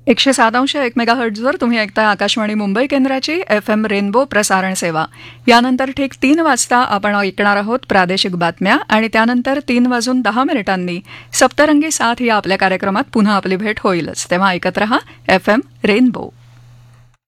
107.1 मेगाहर्ट्झवर तुम्ही ऐकताय आकाशवाणी मुंबई केंद्राची FM रेनबो प्रसारण सेवा. यानंतर ठीक 3 वाजता आपण ऐकणार आहोत प्रादेशिक बातम्या आणि त्यानंतर 3:10 सप्तरंगी साथ या आपल्या कार्यक्रमात पुन्हा आपली भेट होईलच. तेव्हा ऐकत रहा FM रेनबो.